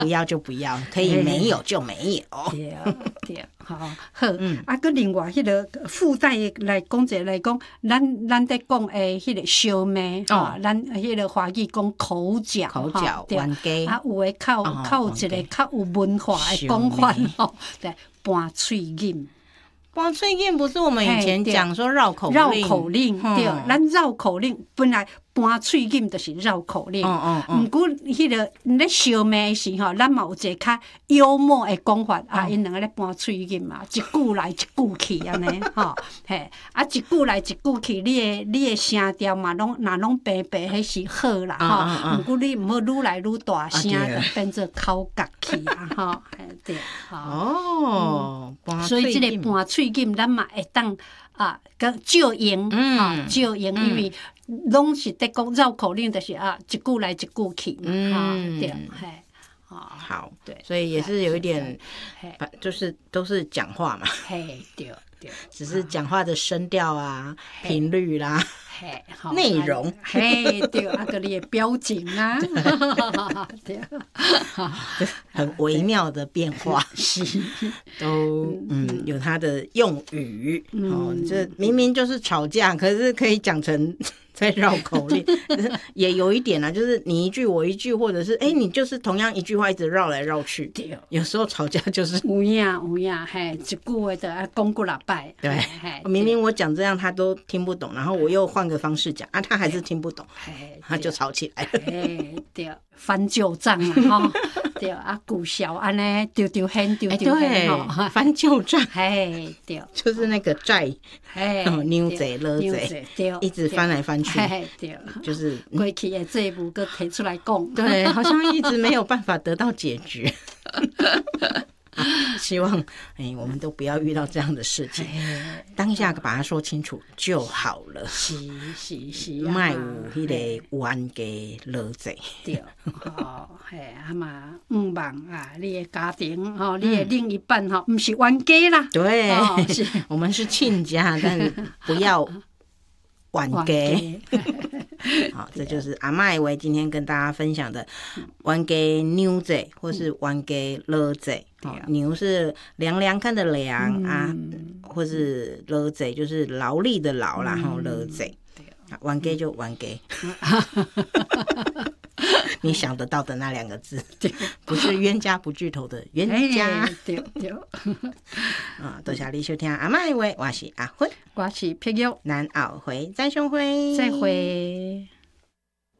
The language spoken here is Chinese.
不要就不要，可以没有就没有。 对对，好，啊，佮另外迄个附带来讲者来讲，咱在讲诶，迄个烧麦，咱迄个华语讲口角， 冤家， 啊，有诶靠一个较有文化诶讲法吼，对，搬喙饮。 搬喙饮不是我们以前讲说绕口令， 对，咱绕口令本来搬喙饮就是绕口令，毋过迄个咧烧麦诶时吼，咱嘛有一个较幽默诶讲法啊，因两个咧搬喙饮嘛，一句来一句去安尼吼，嘿，啊一句来一句去，你诶声调嘛拢白白，迄是好啦吼，毋过你毋好愈来愈大声，就变做口角去啊吼，对， 哦， 所以即个搬喙饮，咱嘛会当啊，个照用，照用，因为拢是在讲绕口令，就是啊，一句来一句去嘛，对，嘿， 好， 对， 所以也是有一点，就是都是讲话嘛， 嘿，对对， 只是讲话的声调啊、频率啦、内容， 嘿，对，啊个你的表情啊，对， 很微妙的变化， 是， 都有它的用语，这明明就是吵架，可是可以讲成在绕口令，也有一点啊，就是你一句我一句，或者是你就是同样一句话一直绕来绕去，对，有时候吵架就是有影，嘿，一句话就要讲几六摆， 对，明明我讲这样他都听不懂，然后我又换个方式讲啊，他还是听不懂，他就吵起来了， 对，翻旧账啊，哈，对啊，古小安尼丢hen， 对，翻旧账， 嘿，对， 就是那个债，牛贼勒贼，一直翻来翻去， 对， 就是过去的债务搁提出来讲， 对，好像一直没有办法得到解决。希望我们都不要遇到这样的事情，当下把它说清楚就好了。 是， 卖有迄个冤家落罪。 对，啊嘛，毋忘啊，你的家庭你的另一半不是冤家啦。 对，我们是亲家，但是不要冤家。好，这就是阿嬷为今天跟大家分享的冤家牛仔或是冤家落仔。牛是凉凉看的凉啊，或是落仔就是劳力的劳啦，然后落仔。冤家就冤家。你想得到的那两个字，不是冤家不聚头的冤家。 对。 多谢你收听阿嬷的话，我是阿芬， 我是碧玉， 咱后回再相会。 再会。